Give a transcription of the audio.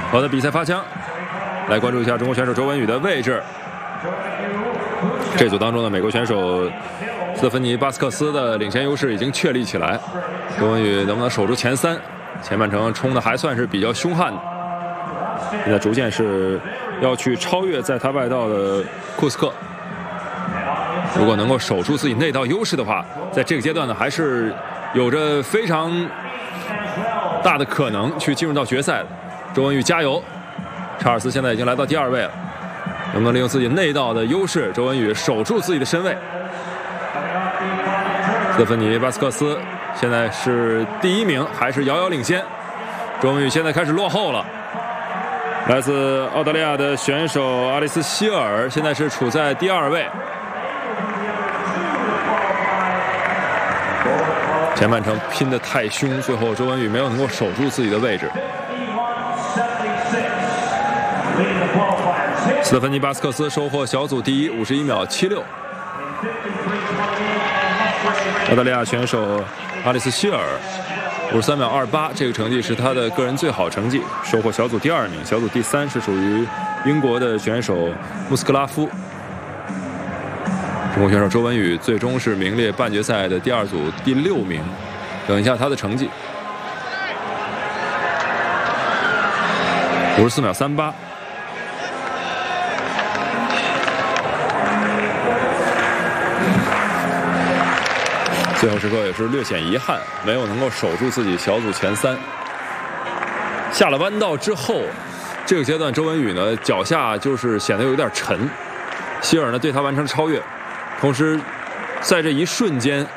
好的，比赛发枪，来关注一下中国选手周文宇的位置。这组当中的美国选手斯特芬妮·巴斯克斯的领先优势已经确立起来，周文宇能不能守住前3？前半程冲的还算是比较凶悍的，现在逐渐是要去超越在他外道的库斯克。如果能够守住自己内道优势的话，在这个阶段呢，还是有着非常大的可能去进入到决赛的。周文宇加油！查尔斯现在已经来到第2位了，能不能利用自己内道的优势，周文宇守住自己的身位？斯特芬妮·巴斯克斯现在是第1名，还是遥遥领先？周文宇现在开始落后了。来自澳大利亚的选手阿里斯·希尔现在是处在第2位。前半程拼得太凶，最后周文宇没有能够守住自己的位置。斯特芬妮·巴斯克斯收获小组第1 ，51秒76。澳大利亚选手阿里斯·希尔53秒28，这个成绩是他的个人最好成绩，收获小组第2名。小组第3是属于英国的选手穆斯克拉夫。中国选手周文宇最终是名列半决赛的第2组第6名。等一下他的成绩，54秒38。最后时刻也是略显遗憾，没有能够守住自己小组前3。下了弯道之后，这个阶段周文宇呢脚下就是显得有点沉，希尔呢对他完成超越，同时在这一瞬间